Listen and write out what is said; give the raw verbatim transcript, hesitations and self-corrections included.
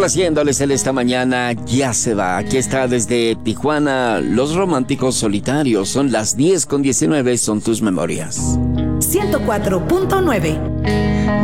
Complaciéndoles en esta mañana, ya se va. Aquí está desde Tijuana, Los Románticos Solitarios. Son las diez con diecinueve, son tus memorias. ciento cuatro punto nueve.